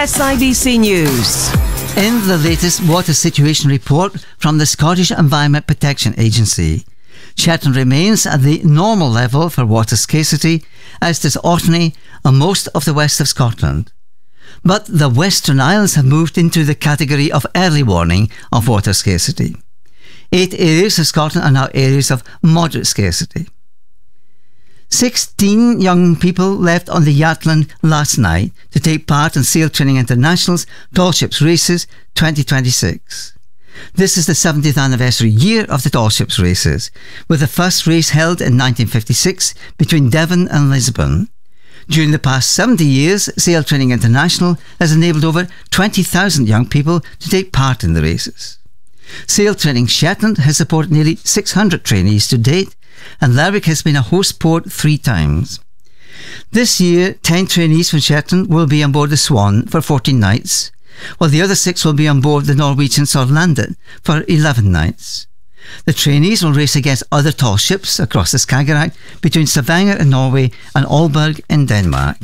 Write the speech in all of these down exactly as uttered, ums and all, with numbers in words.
S I B C News. In the latest water situation report from the Scottish Environment Protection Agency, Shetland remains at the normal level for water scarcity, as does Orkney and most of the west of Scotland. But the Western Isles have moved into the category of early warning of water scarcity. Eight areas of Scotland are now areas of moderate scarcity. Sixteen young people left on the Yatland last night to take part in Sail Training International's Tall Ships Races twenty twenty-six. This is the seventieth anniversary year of the Tall Ships Races, with the first race held in nineteen fifty-six between Devon and Lisbon. During the past seventy years, Sail Training International has enabled over twenty thousand young people to take part in the races. Sail Training Shetland has supported nearly six hundred trainees to date, and Lerwick has been a host port three times. This year, ten trainees from Shetland will be on board the Swan for fourteen nights, while the other six will be on board the Norwegian Sørlandet for eleven nights. The trainees will race against other tall ships across the Skagerrak between Stavanger in Norway and Aalborg in Denmark.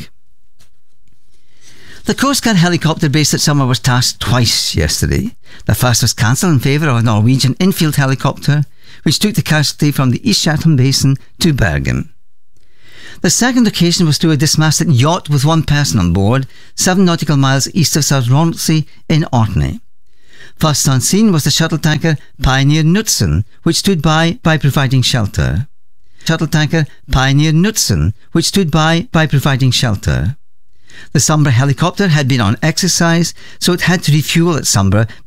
The Coast Guard helicopter based at Summer was tasked twice yesterday. The first was cancelled in favour of a Norwegian infield helicopter, which took the casualty from the East Shetland Basin to Bergen. The second occasion was to a dismasted yacht with one person on board, seven nautical miles east of South Romsey in Orkney. First on scene was the shuttle tanker Pioneer Knutsen, which stood by by providing shelter. Shuttle tanker Pioneer Knutsen, which stood by by providing shelter. The Sombra helicopter had been on exercise, so it had to refuel at Sombra